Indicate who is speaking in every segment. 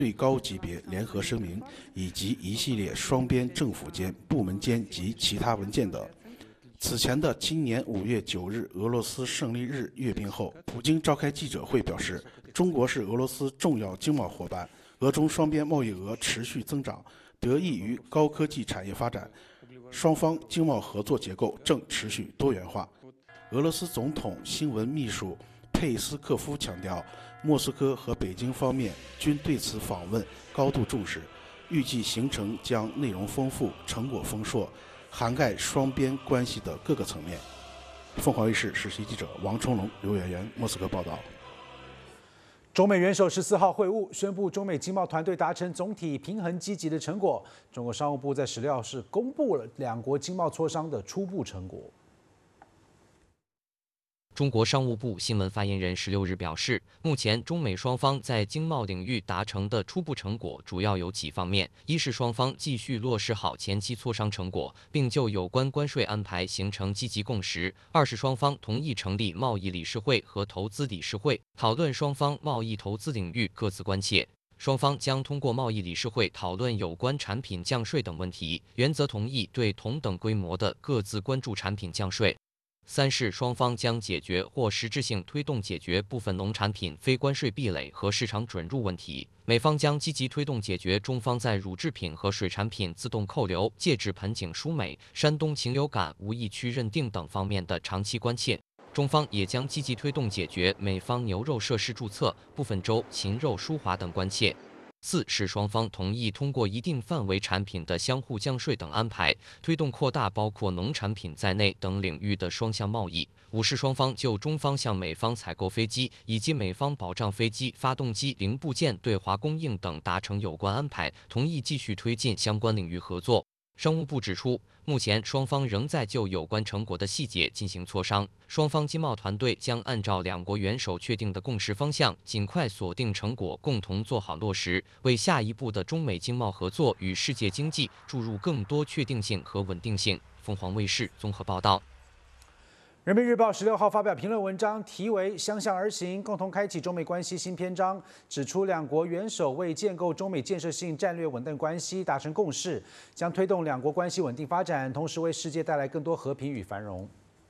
Speaker 1: 最高级别联合声明以及一系列双边、政府间、部门间及其他文件等。此前的今年5月9日俄罗斯胜利日阅兵后，普京召开记者会表示，中国是俄罗斯重要经贸伙伴，俄中双边贸易额持续增长，得益于高科技产业发展，双方经贸合作结构正持续多元化。俄罗斯总统新闻秘书佩斯科夫强调，莫斯科和北京方面均对此访问高度重视，预计行程将内容丰富、成果丰硕，涵盖双边关系的各个层面。凤凰卫视实习记者王冲龙、刘媛媛莫斯科报道。
Speaker 2: 中美元首14号会晤，宣布中美经贸团队达成总体平衡积极的成果。中国商务部在16号是公布了两国经贸磋商的初步成果。
Speaker 3: 中国商务部新闻发言人16日表示，目前中美双方在经贸领域达成的初步成果主要有几方面：一是双方继续落实好前期磋商成果，并就有关关税安排形成积极共识；二是双方同意成立贸易理事会和投资理事会，讨论双方贸易投资领域各自关切。双方将通过贸易理事会讨论有关产品降税等问题，原则同意对同等规模的各自关注产品降税。三是双方将解决或实质性推动解决部分农产品非关税壁垒和市场准入问题。美方将积极推动解决中方在乳制品和水产品自动扣留、戒指盆景输美、山东禽流感无疫区认定等方面的长期关切。中方也将积极推动解决美方牛肉设施注册、部分州禽肉输华等关切。四是双方同意通过一定范围产品的相互降税等安排，推动扩大包括农产品在内等领域的双向贸易。五是双方就中方向美方采购飞机以及美方保障飞机发动机零部件对华供应等达成有关安排，同意继续推进相关领域合作。商务部指出，目前双方仍在就有关成果的细节进行磋商，双方经贸团队将按照两国元首确定的共识方向，尽快锁定成果，共同做好落实，为下一步的中美经贸合作与世界经济注入更多确定性和稳定性。凤凰卫视综合报道。
Speaker 2: 人民日报16号发表评论文章，题为"相向而行，共同开启中美关系新篇章"，指出两国元首为建构中美建设性战略稳定关系达成共识，将推动两国关系稳定发展，同时为世界带来更多和平与繁荣。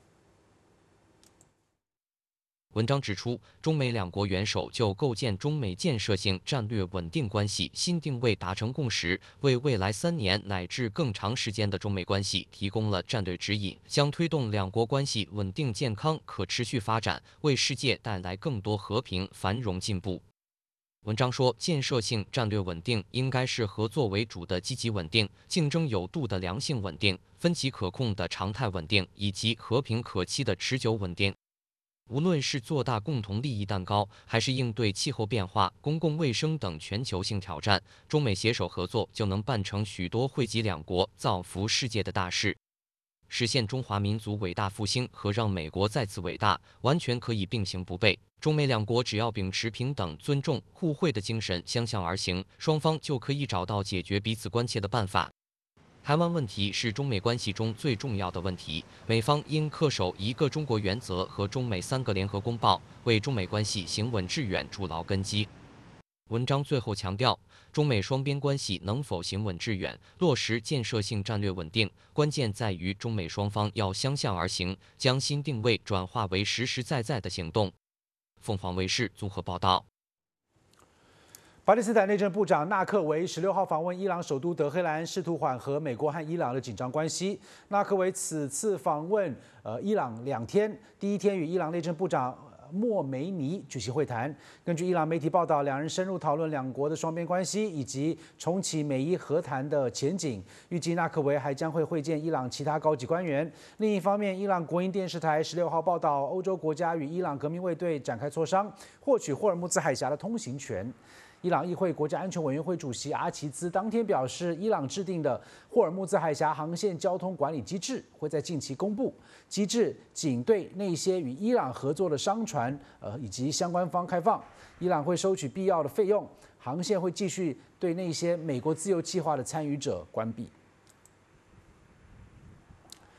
Speaker 3: 文章指出，中美两国元首就构建中美建设性战略稳定关系新定位达成共识，为未来3年乃至更长时间的中美关系提供了战略指引，将推动两国关系稳定、健康、可持续发展，为世界带来更多和平、繁荣、进步。文章说，建设性战略稳定应该是合作为主的积极稳定、竞争有度的良性稳定、分歧可控的常态稳定，以及和平可期的持久稳定。无论是做大共同利益蛋糕，还是应对气候变化、公共卫生等全球性挑战，中美携手合作就能办成许多惠及两国、造福世界的大事。实现中华民族伟大复兴和让美国再次伟大，完全可以并行不悖。中美两国只要秉持平等、尊重、互惠的精神，相向而行，双方就可以找到解决彼此关切的办法。台湾问题是中美关系中最重要的问题，美方应恪守一个中国原则和中美3个联合公报，为中美关系行稳致远筑牢根基。文章最后强调，中美双边关系能否行稳致远，落实建设性战略稳定，关键在于中美双方要相向而行，将新定位转化为实实在在的行动。凤凰卫视综合报道。
Speaker 2: 巴基斯坦内政部长纳克维16号访问伊朗首都德黑兰，试图缓和美国和伊朗的紧张关系。纳克维此次访问伊朗2天，第一天与伊朗内政部长莫梅尼举行会谈。根据伊朗媒体报道，两人深入讨论两国的双边关系以及重启美伊和谈的前景。预计纳克维还将会会见伊朗其他高级官员。另一方面，伊朗国营电视台16号报道，欧洲国家与伊朗革命卫队展开磋商，获取霍尔木兹海峡的通行权。伊朗议会国家安全委员会主席阿齐兹当天表示，伊朗制定的霍尔木兹海峡航线交通管理机制会在近期公布。机制仅对那些与伊朗合作的商船以及相关方开放。伊朗会收取必要的费用，航线会继续对那些美国自由计划的参与者关闭。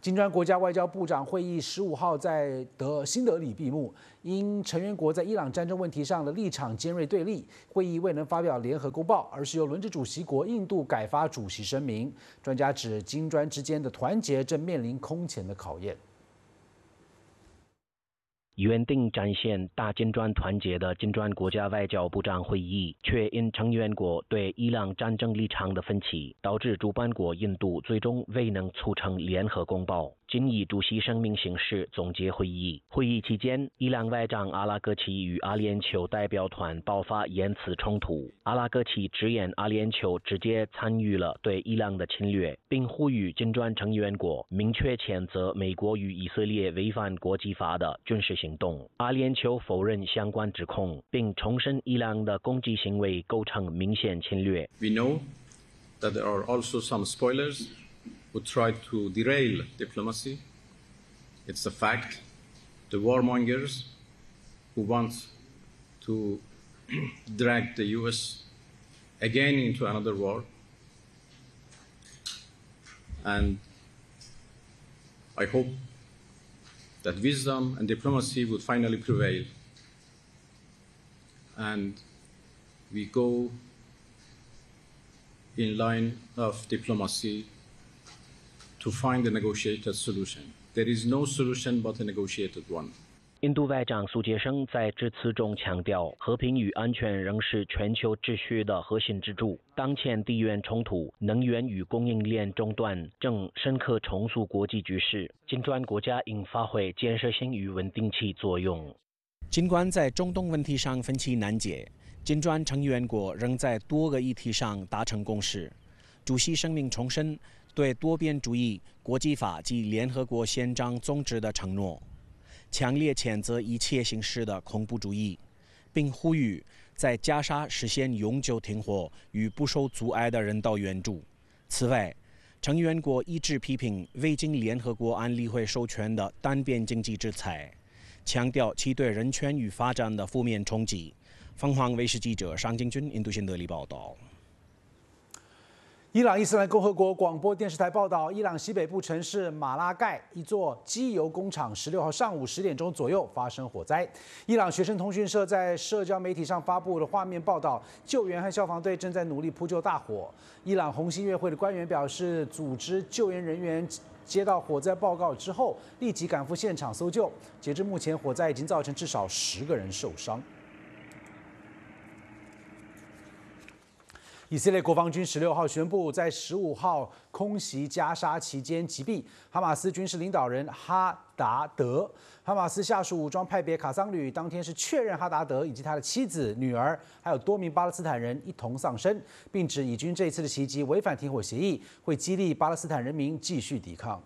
Speaker 2: 金砖国家外交部长会议15号在新德里闭幕，因成员国在伊朗战争问题上的立场尖锐对立，会议未能发表联合公报，而是由轮值主席国印度改发主席声明。专家指，金砖之间的团结正面临空前的考验。
Speaker 4: 原定展现大金砖团结的金砖国家外交部长会议，却因成员国对伊朗战争立场的分歧，导致主办国印度最终未能促成联合公报，仅以主席声明形式总结会议。会议期间，伊朗外长阿拉格齐与阿联酋代表团爆发言辞冲突。阿拉格齐直言阿联酋直接参与了对伊朗的侵略，并呼吁金砖成员国明确谴责美国与以色列违反国际法的军事行动。阿联酋否认相关指控，并重申伊朗的攻击行为构成明显侵略。
Speaker 5: We know that there are also some spoilers who try to derail diplomacy. It's a fact. The warmongers who want to drag the US again into another war. And I hope that wisdom and diplomacy would finally prevail. And we go in line of diplomacy to find a negotiated solution. There is no solution but a negotiated one.
Speaker 4: 印度外长苏杰生在致辞中强调，和平与安全仍是全球秩序的核心支柱。当前地缘冲突、能源与供应链中断正深刻重塑国际局势，金砖国家应发挥建设性与稳定器作用。
Speaker 6: 尽管在中东问题上分歧难解，金砖成员国仍在多个议题上达成共识。主席声明重申对多边主义、国际法及联合国宪章宗旨的承诺，强烈谴责一切形式的恐怖主义，并呼吁在加沙实现永久停火与不受阻碍的人道援助。此外，成员国一致批评未经联合国安理会授权的单边经济制裁，强调其对人权与发展的负面冲击。凤凰卫视记者尚敬军印度新德里报道。
Speaker 2: 伊朗伊斯兰共和国广播电视台报道，伊朗西北部城市马拉盖一座机油工厂16号上午10点钟左右发生火灾。伊朗学生通讯社在社交媒体上发布的画面报道，救援和消防队正在努力扑救大火。伊朗红新月会的官员表示，组织救援人员接到火灾报告之后，立即赶赴现场搜救。截至目前，火灾已经造成至少10个人受伤。以色列国防军16号宣布，在15号空袭加沙期间击毙哈马斯军事领导人哈达德。哈马斯下属武装派别卡桑旅当天是确认哈达德以及他的妻子、女儿，还有多名巴勒斯坦人一同丧生，并指以军这一次的袭击违反停火协议，会激励巴勒斯坦人民继续抵抗。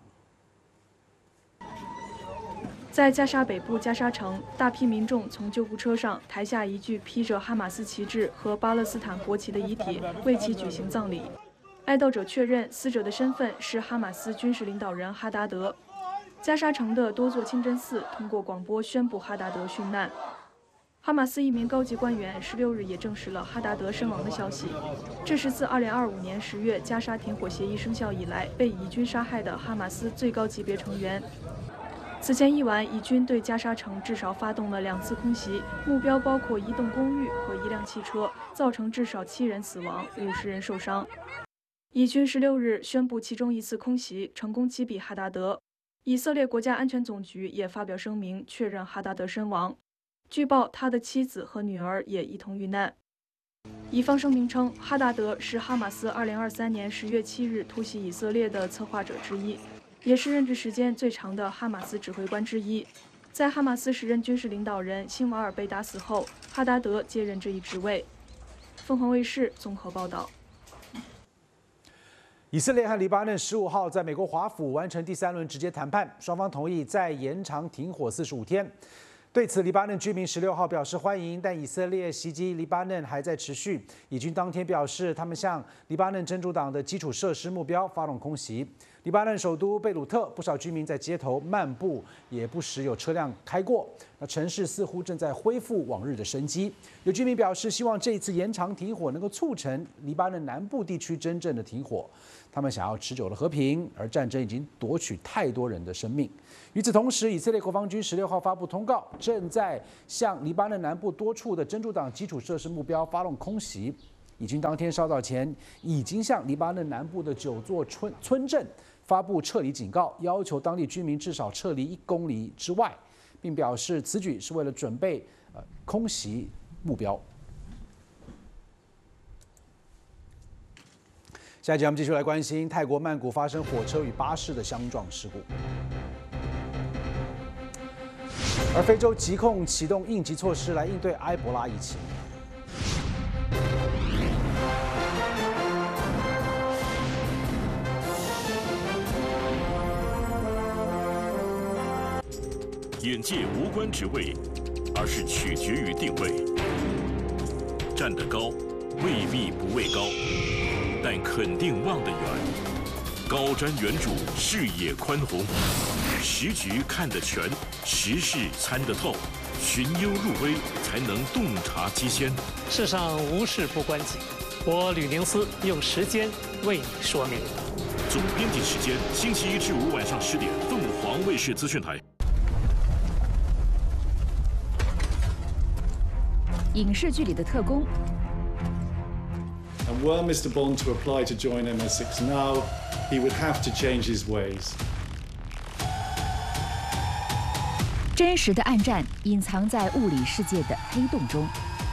Speaker 7: 在加沙北部加沙城，大批民众从救护车上抬下一具披着哈马斯旗帜和巴勒斯坦国旗的遗体，为其举行葬礼。哀悼者确认死者的身份是哈马斯军事领导人哈达德。加沙城的多座清真寺通过广播宣布哈达德殉难。哈马斯一名高级官员16日也证实了哈达德身亡的消息。这是自2025年10月加沙停火协议生效以来被以军杀害的哈马斯最高级别成员。此前一晚，以军对加沙城至少发动了2次空袭，目标包括一栋公寓和一辆汽车，造成至少7人死亡，50人受伤。以军16日宣布其中一次空袭成功击毙哈达德。以色列国家安全总局也发表声明，确认哈达德身亡。据报，他的妻子和女儿也一同遇难。以方声明称，哈达德是哈马斯2023年10月7日突袭以色列的策划者之一。也是任职时间最长的哈马斯指挥官之一。在哈马斯时任军事领导人辛瓦尔被打死后，哈达德接任这一职位。凤凰卫视综合报道。
Speaker 2: 以色列和黎巴嫩15号在美国华府完成第3轮直接谈判，双方同意再延长停火45天。对此，黎巴嫩居民16号表示欢迎，但以色列袭击黎巴嫩还在持续。以军当天表示，他们向黎巴嫩真主党的基础设施目标发动空袭。 黎巴嫩首都贝鲁特，不少居民在街头漫步，也不时有车辆开过。那城市似乎正在恢复往日的生机。有居民表示，希望这一次延长停火能够促成黎巴嫩南部地区真正的停火。他们想要持久的和平，而战争已经夺取太多人的生命。与此同时，以色列国防军16号发布通告，正在向黎巴嫩南部多处的真主党基础设施目标发动空袭。以军当天稍早前已经向黎巴嫩南部的9座村镇发布撤离警告，要求当地居民至少撤离1公里之外，并表示此举是为了准备空袭目标。下一节我们继续来关心泰国曼谷发生火车与巴士的相撞事故，而非洲疾控启动应急措施来应对埃博拉疫情。
Speaker 8: 眼界无关职位，而是取决于定位。站得高，未必不畏高，但肯定望得远。高瞻远瞩，视野宽宏，时局看得全，时事参得透，寻幽入微，才能洞察机先。
Speaker 9: 世上无事不关己，我吕宁思用时间为你说明。
Speaker 8: 总编辑时间：星期1至5晚上10点，凤凰卫视资讯台。
Speaker 10: 影视剧里的特工。
Speaker 11: And were Mr. Bond to apply to join MI6 now, he would have to change his ways.
Speaker 10: 真实的暗战隐藏在物理世界的黑洞中。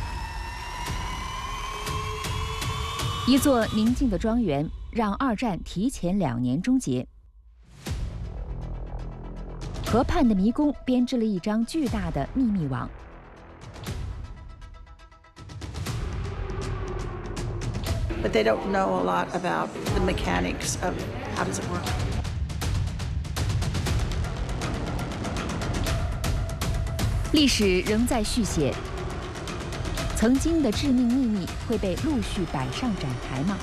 Speaker 10: 一座宁静的庄园让二战提前2年终结。河畔的迷宫编织了一张巨大的秘密网。
Speaker 12: But they don't know a lot about the mechanics of how does it work.
Speaker 10: 历史仍在续写，曾经的致命秘密会被陆续摆上展台吗？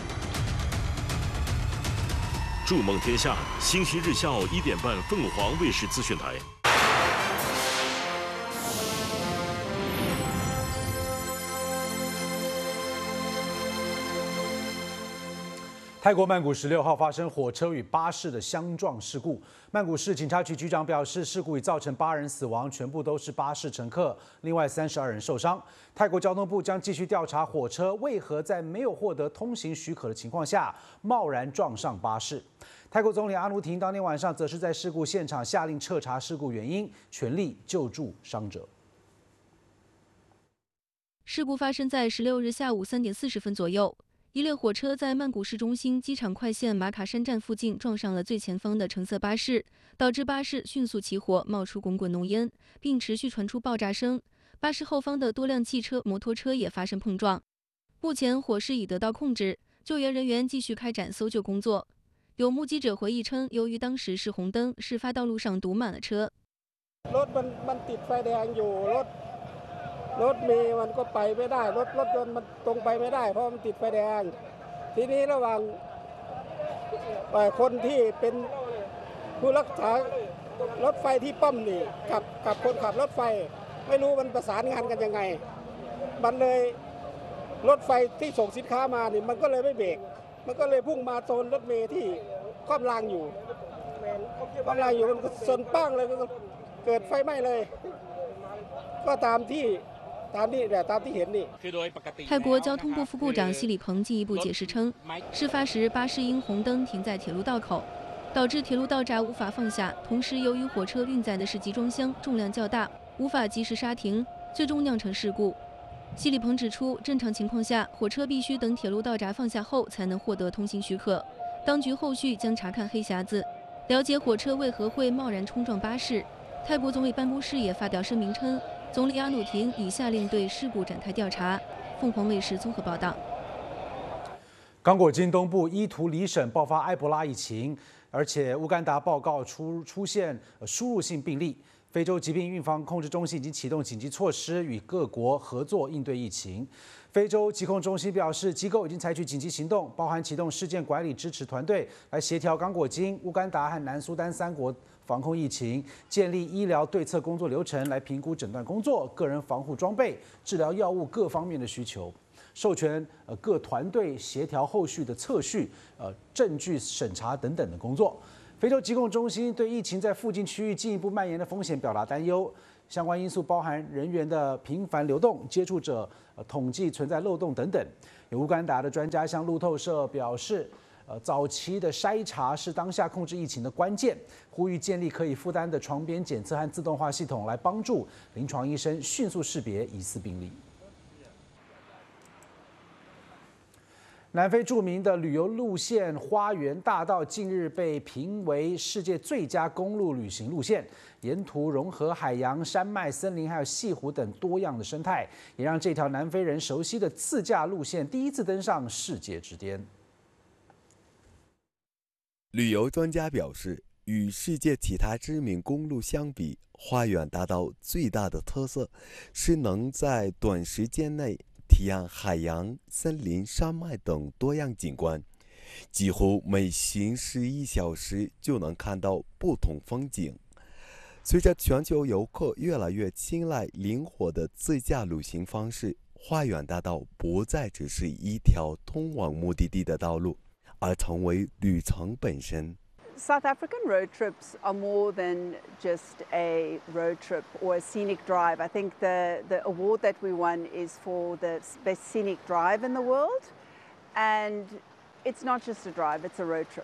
Speaker 8: 筑梦天下，星期日下午1点半，凤凰卫视资讯台。
Speaker 2: 泰国曼谷16号发生火车与巴士的相撞事故。曼谷市警察局局长表示，事故已造成8人死亡，全部都是巴士乘客，另外32人受伤。泰国交通部将继续调查火车为何在没有获得通行许可的情况下贸然撞上巴士。泰国总理阿努廷当天晚上则是在事故现场下令彻查事故原因，全力救助伤者。
Speaker 13: 事故发生在16日下午3点40分左右。一列火车在曼谷市中心机场快线马卡山站附近撞上了最前方的橙色巴士，导致巴士迅速起火，冒出滚滚浓烟，并持续传出爆炸声。巴士后方的多辆汽车、摩托车也发生碰撞。目前火势已得到控制，救援人员继续开展搜救工作。有目击者回忆称，由于当时是红灯，事发道路上堵满了车。
Speaker 14: รถเมล์มันก็ไปไม่ได้รถยนต์มันตรงไปไม่ได้เพราะมันติดไฟแดงทีนี้ระหว่างคนที่เป็นผู้รักษารถไฟที่ป้อมนี่กับคนขับรถไฟไม่รู้มันประสานงานกันยังไงมันเลยรถไฟที่ส่งสินค้ามานี่มันก็เลยไม่เบรกมันก็เลยพุ่งมาโซนรถเมล์ที่คว่ำรางอยู่มันก็ชนปั้งเลยก็เกิดไฟไหม้เลยก็ตามที่
Speaker 13: 泰国交通部副部长西里彭进一步解释称，事发时巴士因红灯停在铁路道口，导致铁路道闸无法放下，同时由于火车运载的是集装箱，重量较大，无法及时刹停，最终酿成事故。西里彭指出，正常情况下，火车必须等铁路道闸放下后才能获得通行许可。当局后续将查看黑匣子，了解火车为何会贸然冲撞巴士。泰国总理办公室也发表声明称，总理阿努廷已下令对事故展开调查。凤凰卫视综合报道。
Speaker 2: 刚果金东部伊图里省爆发埃博拉疫情，而且乌干达报告出现输入性病例。 非洲疾病预防控制中心已经启动紧急措施，与各国合作应对疫情。非洲疾控中心表示，机构已经采取紧急行动，包含启动事件管理支持团队来协调刚果金、乌干达和南苏丹3国防控疫情，建立医疗对策工作流程来评估诊断工作、个人防护装备、治疗药物各方面的需求。授权各团队协调后续的测序、证据审查等等的工作。非洲疾控中心对疫情在附近区域进一步蔓延的风险表达担忧，相关因素包含人员的频繁流动、接触者统计存在漏洞等等。有乌干达的专家向路透社表示，早期的筛查是当下控制疫情的关键，呼吁建立可以负担的床边检测和自动化系统，来帮助临床医生迅速识别疑似病例。南非著名的旅游路线花园大道近日被评为世界最佳公路旅行路线，沿途融合海洋、山脉、森林还有西湖等多样的生态，也让这条南非人熟悉的自驾路线第一次登上世界之巅。
Speaker 15: 旅游专家表示，与世界其他知名公路相比，花园大道最大的特色是能在短时间内体验海洋、森林、山脉等多样景观，几乎每行11小时就能看到不同风景。随着全球游客越来越青睐灵活的自驾旅行方式，花园大道不再只是一条通往目的地的道路，而成为旅程本身。
Speaker 16: South African road trips are more than just a road trip or a scenic drive. I think the award that we won is for the best scenic drive in the world. And it's not just a drive, it's a road trip.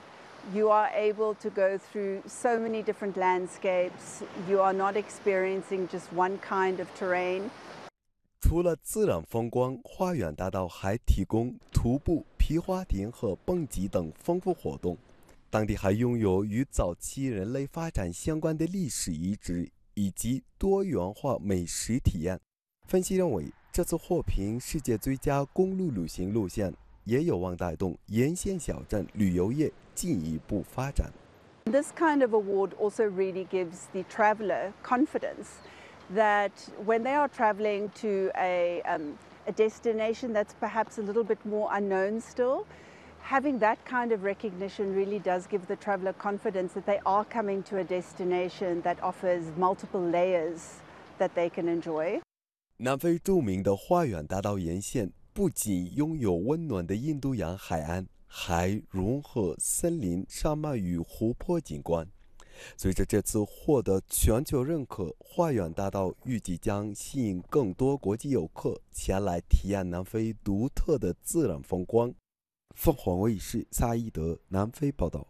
Speaker 16: You are able to go through so many different landscapes. You are not experiencing just one kind of terrain.
Speaker 15: 除了自然风光，花园大道还提供徒步、皮划艇和蹦极等丰富活动。当地还拥有与早期人类发展相关的历史遗址以及多元化美食体验。分析认为，这次获评世界最佳公路旅行路线，也有望带动沿线小镇旅游业进一步发展。
Speaker 16: This kind of award also really gives the traveler confidence that when they are traveling to a destination that's perhaps a little bit more unknown still.Having that kind of recognition really does give the traveler confidence that they are coming to a destination that offers multiple layers that they can enjoy.
Speaker 15: 南非著名的花园大道沿线不仅拥有温暖的印度洋海岸，还融合森林、山脉与湖泊景观。随着这次获得全球认可，花园大道预计将吸引更多国际游客前来体验南非独特的自然风光。凤凰卫视萨伊德南非报道。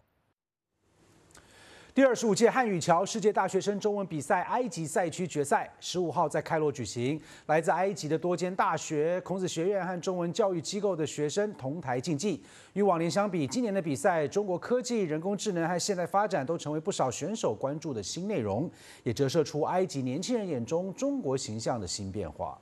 Speaker 2: 第25届汉语桥世界大学生中文比赛埃及赛区决赛15号在开罗举行，来自埃及的多间大学、孔子学院和中文教育机构的学生同台竞技。与往年相比，今年的比赛，中国科技、人工智能和现代发展都成为不少选手关注的新内容，也折射出埃及年轻人眼中中国形象的新变化。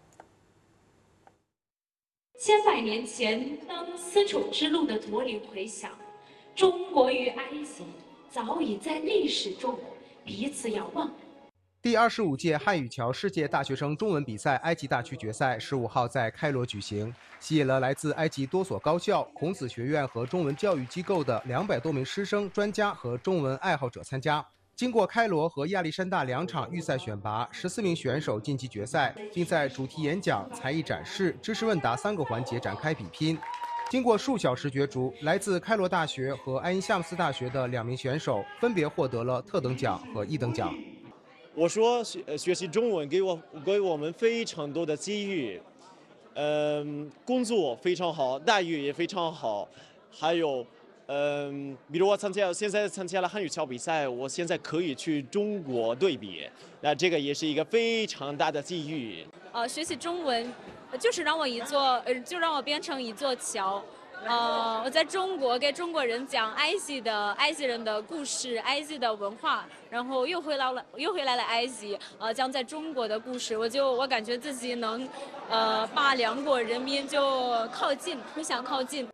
Speaker 17: 千百年前，当丝绸之路的驼铃回响，中国与埃及早已在历史中彼此遥望。
Speaker 18: 第25届汉语桥世界大学生中文比赛埃及大区决赛15号在开罗举行，吸引了来自埃及多所高校、孔子学院和中文教育机构的200多名师生、专家和中文爱好者参加。经过开罗和亚历山大2场预赛选拔，14名选手晋级决赛，并在主题演讲、才艺展示、知识问答3个环节展开比拼。经过数小时角逐，来自开罗大学和埃因夏姆斯大学的2名选手分别获得了特等奖和1等奖。
Speaker 19: 我说学习中文给我们非常多的机遇，工作非常好，待遇也非常好，还有。比如我现在参加了汉语桥比赛，我现在可以去中国对比，那这个也是一个非常大的机遇。
Speaker 20: 学习中文就是让我变成一座桥。我在中国给中国人讲埃及人的故事、埃及的文化，然后又回来了埃及，讲在中国的故事，我感觉自己能把2国人民就互相靠近。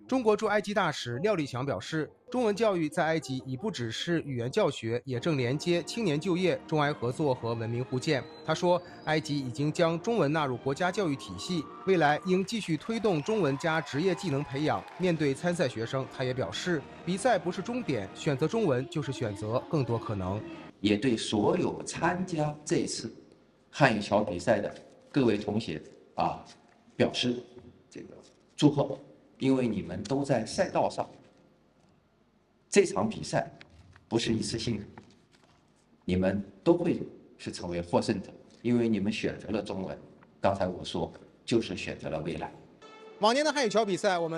Speaker 18: 中国驻埃及大使廖立强表示，中文教育在埃及已不只是语言教学，也正连接青年就业、中埃合作和文明互鉴。他说，埃及已经将中文纳入国家教育体系，未来应继续推动中文加职业技能培养。面对参赛学生，他也表示，比赛不是终点，选择中文就是选择更多可能。
Speaker 21: 也对所有参加这次汉语桥比赛的各位同学表示这个祝贺。因为你们都在赛道上，这场比赛不是一次性的，你们都会是成为获胜者，因为你们选择了中文。刚才我说，就是选择了未来。
Speaker 18: 往年的汉语桥比赛，我们